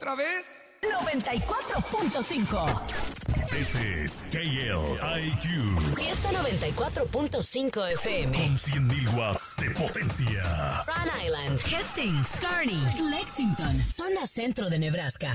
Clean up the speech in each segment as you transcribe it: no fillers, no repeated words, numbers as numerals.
¿Otra vez? 94.5. This is KLIQ. Fiesta 94.5 FM. Con 100.000 watts de potencia. Rhode Island, Hastings, Kearney, Lexington, zona centro de Nebraska.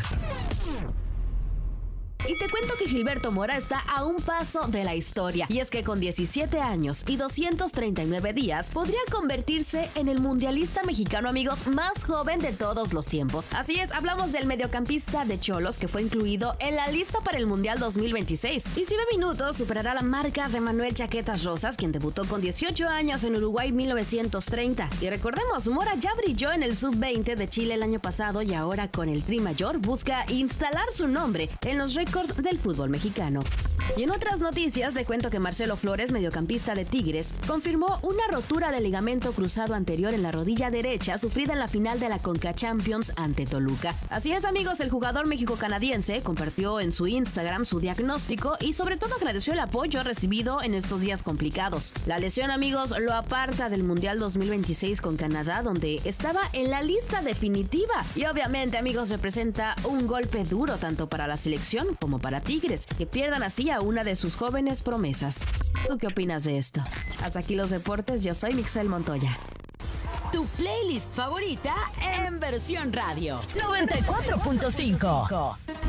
Y te cuento que Gilberto Mora está a un paso de la historia. Y es que con 17 años y 239 días podría convertirse en el mundialista mexicano, amigos, más joven de todos los tiempos. Así es, hablamos del mediocampista de Xolos que fue incluido en la lista para el Mundial 2026. Y si ve minutos, superará la marca de Manuel Chaquetas Rosas, quien debutó con 18 años en Uruguay 1930. Y recordemos, Mora ya brilló en el Sub-20 de Chile el año pasado y ahora con el Tri Mayor busca instalar su nombre en los récords del fútbol mexicano. Y en otras noticias, te cuento que Marcelo Flores, mediocampista de Tigres, confirmó una rotura de ligamento cruzado anterior en la rodilla derecha sufrida en la final de la Conca Champions ante Toluca. Así es, amigos, el jugador mexico-canadiense compartió en su Instagram su diagnóstico y sobre todo agradeció el apoyo recibido en estos días complicados. La lesión, amigos, lo aparta del Mundial 2026 con Canadá, donde estaba en la lista definitiva. Y obviamente, amigos, representa un golpe duro tanto para la selección como para Tigres, que pierdan así a una de sus jóvenes promesas. ¿Tú qué opinas de esto? Hasta aquí los deportes, yo soy Mixel Montoya. Tu playlist favorita en versión radio. 94.5.